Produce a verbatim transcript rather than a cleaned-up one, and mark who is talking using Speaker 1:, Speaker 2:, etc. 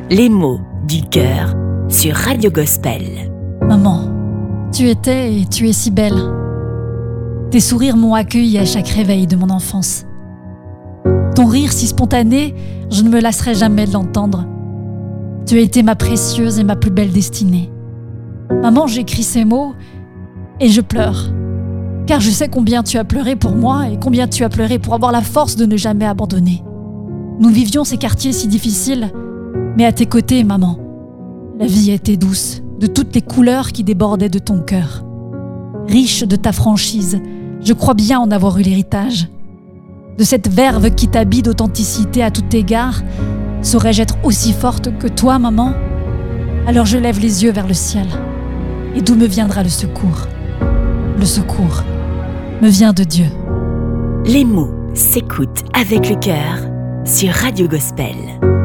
Speaker 1: Les mots du cœur sur Radio Gospel.
Speaker 2: Maman, tu étais et tu es si belle. Tes sourires m'ont accueilli à chaque réveil de mon enfance. Ton rire si spontané, je ne me lasserai jamais de l'entendre. Tu as été ma précieuse et ma plus belle destinée. Maman, j'écris ces mots et je pleure. Car je sais combien tu as pleuré pour moi et combien tu as pleuré pour avoir la force de ne jamais abandonner. Nous vivions ces quartiers si difficiles, mais à tes côtés, maman, la vie était douce, de toutes les couleurs qui débordaient de ton cœur. Riche de ta franchise, je crois bien en avoir eu l'héritage. De cette verve qui t'habille d'authenticité à tout égard, saurais-je être aussi forte que toi, maman ? Alors je lève les yeux vers le ciel. Et d'où me viendra le secours ? Le secours me vient de Dieu.
Speaker 1: Les mots s'écoutent avec le cœur sur Radio Gospel.